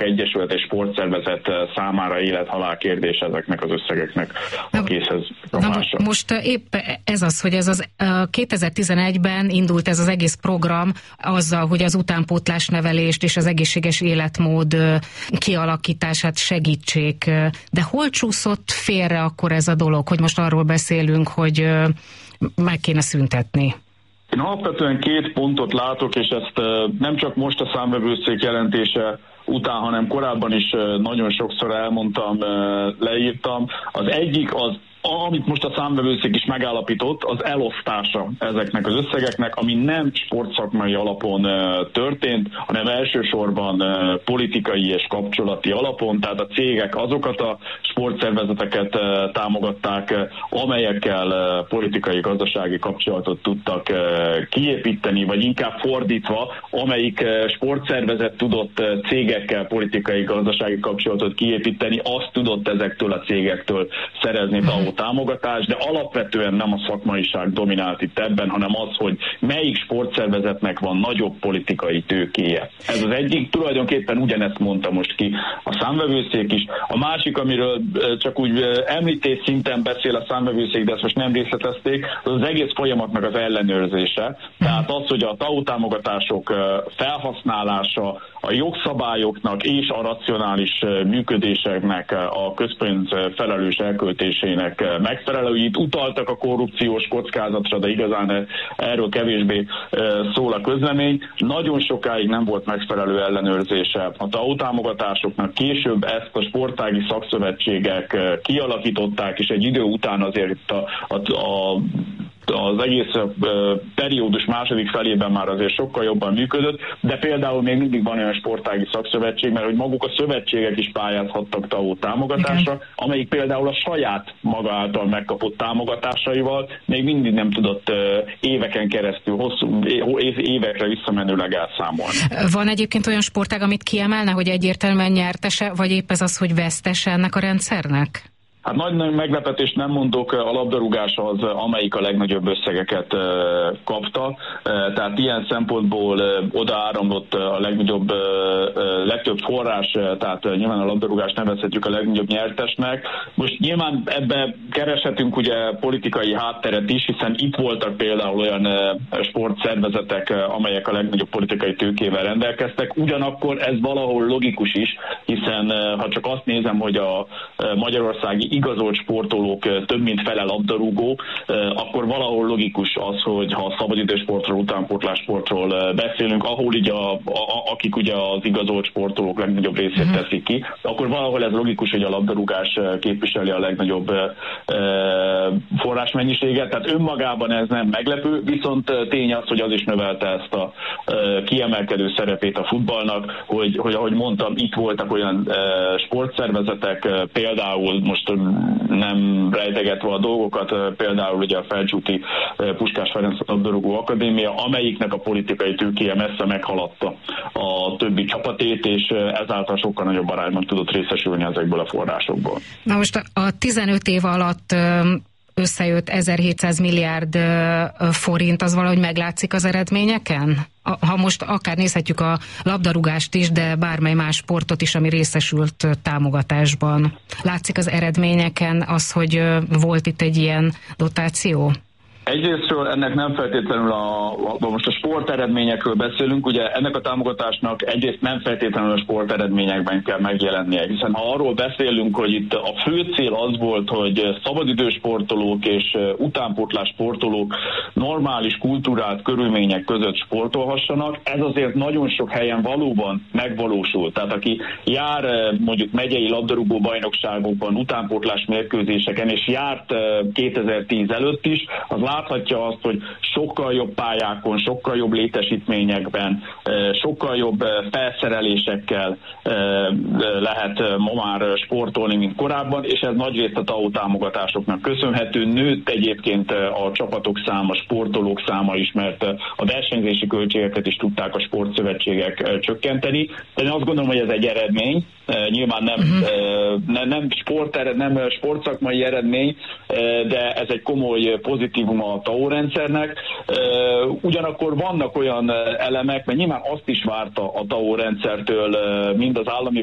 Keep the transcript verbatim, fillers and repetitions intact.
egyesület és sportszervezet számára élet-halál kérdés ezeknek az összegeknek a készhez kaparása. Most épp ez az, hogy ez az kétezer-tizenegyben indult ez az egész program azzal, hogy az utánpótlás nevelést és az egészséges életmód kialakítását segítsék. De hol csúszott félre akkor ez a dolog, hogy most arról beszélünk, hogy meg kéne szüntetni? Én alapvetően két pontot látok, és ezt nem csak most a számvevőszék jelentése után, hanem korábban is nagyon sokszor elmondtam, leírtam. Az egyik az, amit most a számvevőszék is megállapított, az elosztása ezeknek az összegeknek, ami nem sportszakmai alapon történt, hanem elsősorban politikai és kapcsolati alapon, tehát a cégek azokat a sportszervezeteket támogatták, amelyekkel politikai-gazdasági kapcsolatot tudtak kiépíteni, vagy inkább fordítva, amelyik sportszervezet tudott cégekkel politikai-gazdasági kapcsolatot kiépíteni, azt tudott ezektől a cégektől szerezni támogatás, de alapvetően nem a szakmaiság dominált itt ebben, hanem az, hogy melyik sportszervezetnek van nagyobb politikai tőkéje. Ez az egyik, tulajdonképpen ugyanezt mondta most ki a számvevőszék is. A másik, amiről csak úgy említés szinten beszél a számvevőszék, de ezt most nem részletezték, az az egész folyamatnak az ellenőrzése. Tehát az, hogy a té á u támogatások felhasználása, a jogszabályoknak és a racionális működéseknek, a közpénz felelős elköltésének megfelelő. Itt utaltak a korrupciós kockázatra, de igazán erről kevésbé szól a közlemény. Nagyon sokáig nem volt megfelelő ellenőrzése a té á u támogatásoknak. Később ezt a sportági szakszövetségek kialakították, és egy idő után azért itt a, a, a az egész periódus második felében már azért sokkal jobban működött, de például még mindig van olyan sportági szakszövetség, mert hogy maguk a szövetségek is pályázhattak té á u támogatásra, okay. amelyik például a saját maga által megkapott támogatásaival még mindig nem tudott éveken keresztül, hosszú évekre visszamenőleg elszámolni. Van egyébként olyan sportág, amit kiemelne, hogy egyértelműen nyertese, vagy épp ez az, hogy vesztese ennek a rendszernek? Hát nagy meglepetést nem mondok, a labdarúgás az, amelyik a legnagyobb összegeket kapta, tehát ilyen szempontból oda áramlott a legnagyobb, legtöbb forrás, tehát nyilván a labdarúgást nevezhetjük a legnagyobb nyertesnek. Most nyilván ebbe kereshetünk ugye politikai hátteret is, hiszen itt voltak például olyan sportszervezetek, amelyek a legnagyobb politikai tőkével rendelkeztek, ugyanakkor ez valahol logikus is, hiszen ha csak azt nézem, hogy a magyarországi igazolt sportolók több mint fele labdarúgó, akkor valahol logikus az, hogy ha a szabadidősportról, utánpótlássportról beszélünk, ahol ugye a, a, akik ugye az igazolt sportolók legnagyobb részét uh-huh. teszik ki, akkor valahol ez logikus, hogy a labdarúgás képviseli a legnagyobb e, forrásmennyiséget, tehát önmagában ez nem meglepő, viszont tény az, hogy az is növelte ezt a e, kiemelkedő szerepét a futballnak, hogy, hogy ahogy mondtam, itt voltak olyan e, sportszervezetek, e, például most nem rejtegetve a dolgokat, például ugye a Felcsúti Puskás Ferenc labdarúgó akadémia, amelyiknek a politikai tőkéje messze meghaladta a többi csapatét, és ezáltal sokkal nagyobb arányban tudott részesülni ezekből a forrásokból. Na most a tizenöt év alatt összejött ezerhétszáz milliárd forint, az valahogy meglátszik az eredményeken? Ha most akár nézhetjük a labdarúgást is, de bármely más sportot is, ami részesült támogatásban. Látszik az eredményeken az, hogy volt itt egy ilyen dotáció? Egyrésztről ennek nem feltétlenül a, a most a sporteredményekről beszélünk, ugye ennek a támogatásnak egyrészt nem feltétlenül a sporteredményekben kell megjelennie, hiszen ha arról beszélünk, hogy itt a fő cél az volt, hogy szabadidős sportolók és utánpótlás sportolók normális kultúrált körülmények között sportolhassanak, ez azért nagyon sok helyen valóban megvalósul. Tehát aki jár mondjuk megyei labdarúgó bajnokságokban, utánpótlás mérkőzéseken, és járt kétezer-tíz előtt is, az láthatja azt, hogy sokkal jobb pályákon, sokkal jobb létesítményekben, sokkal jobb felszerelésekkel lehet ma már sportolni, mint korábban, és ez nagyrészt a té á u támogatásoknak köszönhető. Nőtt egyébként a csapatok száma, sportolók száma is, mert a versenyzési költségeket is tudták a sportszövetségek csökkenteni. De én azt gondolom, hogy ez egy eredmény. Nyilván nem, uh-huh. nem, nem, sport, nem sportszakmai eredmény, de ez egy komoly pozitívum a té á u rendszernek. Ugyanakkor vannak olyan elemek, mert nyilván azt is várta a té á u rendszertől mind az állami